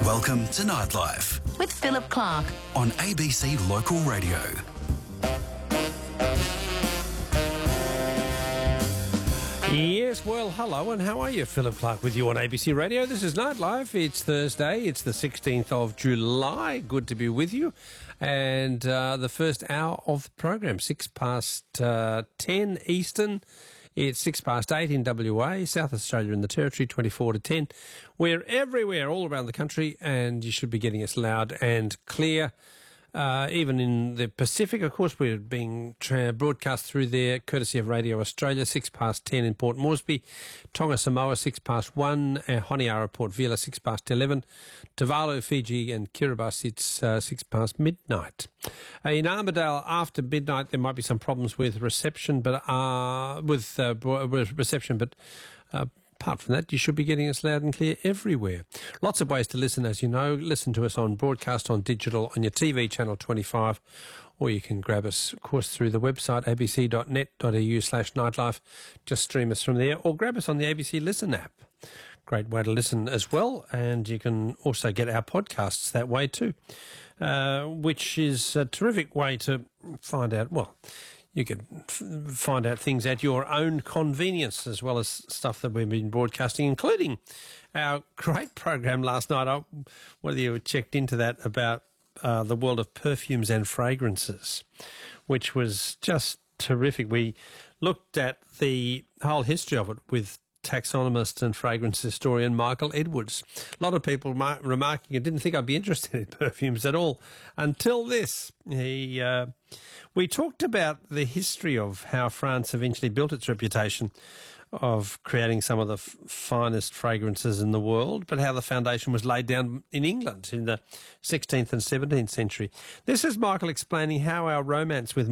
Welcome to Nightlife with Philip Clark on ABC Local Radio. Yes, well, hello, and how are you? Philip Clark with you on ABC Radio. This is Nightlife. It's Thursday. It's the 16th of July. Good to be with you. And the first hour of the program, 6 past 10 Eastern. It's 6 past 8 in WA, South Australia and the Territory, 24 to 10. We're everywhere, all around the country, and you should be getting us loud and clear. Even in the Pacific, of course, we're being broadcast through there, courtesy of Radio Australia, 6 past 10 in Port Moresby, Tonga Samoa, 6 past 1, Honiara, Port Vila, 6 past 11, Tuvalu, Fiji and Kiribati, it's 6 past midnight. In Armidale, after midnight, there might be some problems with reception, but apart from that, you should be getting us loud and clear everywhere. Lots of ways to listen, as you know. Listen to us on broadcast, on digital, on your TV channel 25, or you can grab us, of course, through the website abc.net.au/nightlife. Just stream us from there, or grab us on the ABC Listen app. Great way to listen as well, and you can also get our podcasts that way too, which is a terrific way to find out, well, you can find out things at your own convenience, as well as stuff that we've been broadcasting, including our great program last night. Whether you checked into that about the world of perfumes and fragrances, which was just terrific. We looked at the whole history of it with taxonomist and fragrance historian Michael Edwards. A lot of people remarking, I didn't think I'd be interested in perfumes at all until this. We talked about the history of how France eventually built its reputation of creating some of the finest fragrances in the world, but how the foundation was laid down in England in the 16th and 17th century. This is Michael explaining how our romance with